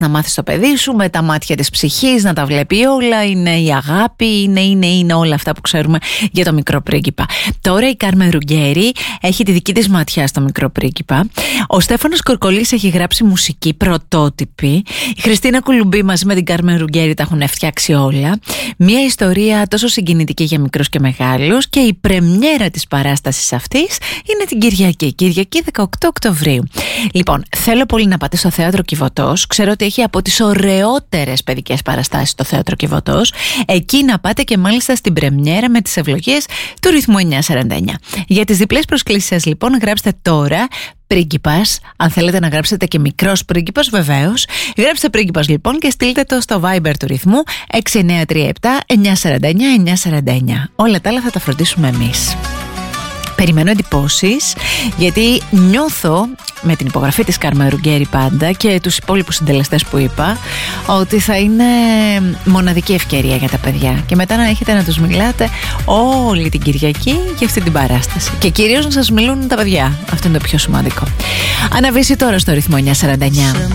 να μάθεις το παιδί σου με τα μάτια της ψυχής, να τα βλέπει όλα, είναι η αγάπη, είναι όλα αυτά που ξέρουμε για το Μικρό Πρίγκιπα. Τώρα η Κάρμεν Ρουγκέρι έχει τη δική της ματιά στο Μικρό Πρίγκιπα. Ο Στέφανος Κορκολής έχει γράψει μουσική πρωτότυπη. Η Χριστίνα Κουλουμπή μαζί με την Κάρμεν Ρουγκέρι τα έχουν φτιάξει όλα. Μια ιστορία τόσο συγκινητική για μικρούς και μεγάλους, και η πρεμιέρα της παράστασης αυτής είναι την Κυριακή 18 Οκτωβρίου. Λοιπόν, θέλω πολύ να πάτε στο Θέατρο Κιβωτός. Ξέρω ότι έχει από τις ωραιότερες παιδικές παραστάσεις στο Θέατρο Κιβωτός. Εκεί να πάτε, και μάλιστα στην πρεμιέρα με τις ευλογίες του ρυθμού 949. Για τις διπλές προσκλήσεις σας, λοιπόν, γράψτε τώρα Πρίγκιπας. Αν θέλετε να γράψετε και Μικρός Πρίγκιπας, βεβαίως. Γράψτε Πρίγκιπας, λοιπόν, και στείλτε το στο Viber του ρυθμού 6937 949 949. Όλα τα άλλα θα τα φροντίσουμε εμείς. Περιμένω εντυπώσεις, γιατί νιώθω με την υπογραφή της Κάρμεν Ρουγκέρι πάντα και τους υπόλοιπους συντελεστές που είπα, ότι θα είναι μοναδική ευκαιρία για τα παιδιά, και μετά να έχετε να τους μιλάτε όλη την Κυριακή για αυτή την παράσταση, και κυρίως να σας μιλούν τα παιδιά. Αυτό είναι το πιο σημαντικό. Αναβήσει τώρα στο ρυθμό 949.